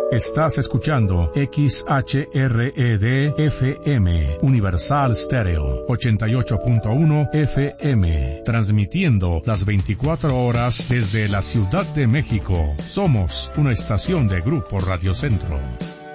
Estás escuchando XHRED-FM, Universal Stereo, 88.1 FM, transmitiendo las 24 horas desde la Ciudad de México. Somos una estación de Grupo Radio Centro.